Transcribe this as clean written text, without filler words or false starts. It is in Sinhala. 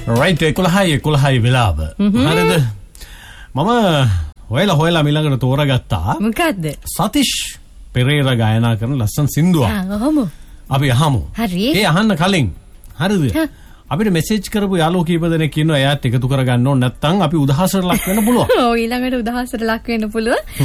රයිට් 11 වෙලාව. හරිද? මම හොයලා මිලඟට තෝරගත්තා. මොකද්ද? සතිෂ් පෙරේරා ගායනා කරන ලස්සන සින්දුවක්. අහමු. අපි අහමු. හරි. ඒ අහන්න කලින් හරිද? අපිට මෙසේජ් කරපු යාළුවෝ කීප දෙනෙක් ඉන්නවා එයාත් එකතු කරගන්න ඕන නැත්නම් අපි උදහසට ලක් වෙන්න පුළුවන්. ඔව් ඊළඟට උදහසට ලක් වෙන්න පුළුවන්.